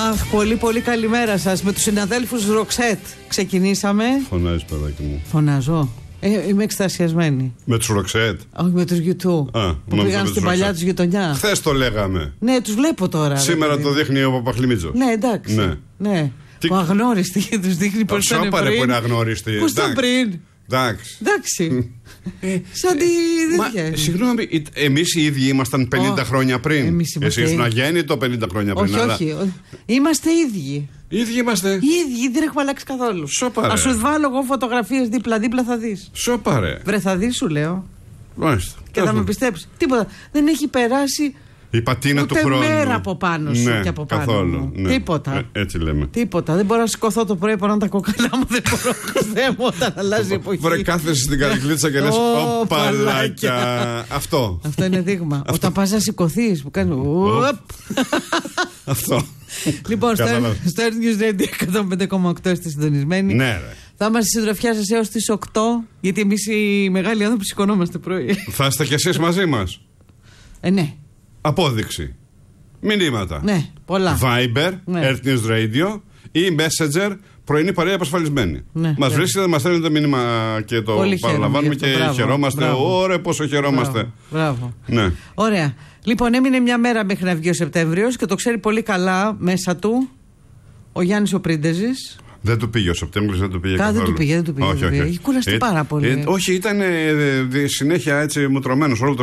Αχ, πολύ πολύ καλημέρα σας. Με τους συναδέλφους Ροξέτ ξεκινήσαμε. Φωνάζεις, παιδάκι μου. Φωνάζω. Είμαι εκστασιασμένη. Με τους Ροξέτ. Όχι, με τους YouTube. Που πήγαν στην παλιά τους γειτονιά. Χθες το λέγαμε. Ναι, τους βλέπω τώρα. Σήμερα το δείχνει ο Παπαχλημίτσος. Ναι, εντάξει. Ναι. Που αγνώριστοι, τους δείχνει πως ήταν πριν. Σώπαρε που είναι αγνώριστοι. Πώς ήταν πριν. Εντάξει. Σαν τη τέτοια. Συγγνώμη, εμείς οι ίδιοι ήμασταν 50 χρόνια πριν. Εσύ ήσουν αγέννητο 50 χρόνια πριν. Όχι. Είμαστε ίδιοι. Οι ίδιοι είμαστε. Οι ίδιοι, δεν έχουμε αλλάξει καθόλου. Σοπαρέ. Α σου βάλω εγώ φωτογραφίες δίπλα-δίπλα, θα δεις. Σοπαρέ. Βρε, θα δεις, σου λέω. Μάλιστα. Και θα με πιστέψεις. Τίποτα. Δεν έχει περάσει. Η πατίνα του χρόνου. Ούτε μέρα από πάνω σου και από πάνω. Καθόλου. Ναι. Τίποτα. Έτσι λέμε. Τίποτα. Δεν μπορώ να σηκωθώ το πρωί πάνω τα κοκαλά μου. Δεν μπορώ. Χριστέ μου, όταν αλλάζει η εποχή. Βρε, κάθεσαι στην καρικλίτσα και λες οπαλάκια. Αυτό. Αυτό είναι δείγμα. Όταν πας να σηκωθείς που κάνει. Αυτό. Λοιπόν, στο Earth News Radio 105,8 είστε συντονισμένοι. Ναι, ρε. Θα είμαστε στη συντροφιά σας έως τις 8, γιατί εμείς οι μεγάλοι άνθρωποι σηκωνόμαστε πρωί. Θα είστε κι εσείς μαζί μας. Ναι. Απόδειξη. Μηνύματα. Ναι, πολλά. Viber, ναι. Earth News Radio ή Messenger, πρωινή παρέα επασφαλισμένη. Ναι, μας βρίσκεται, μας στέλνετε το μήνυμα και το παραλαμβάνουμε και χαιρόμαστε. Ωραία, πόσο χαιρόμαστε. Μπράβο. Ναι. Ωραία. Λοιπόν, έμεινε μια μέρα μέχρι να βγει ο Σεπτέμβριος και το ξέρει πολύ καλά μέσα του ο Γιάννης ο Πρίντεζης. Δεν του πήγε ο Σεπτέμβριος, δεν του πήγε καθόλου. Δεν του πήγε. Όχι. Έχει κουραστεί πάρα πολύ. Όχι, ήταν συνέχεια έτσι μουτρωμένος όλο το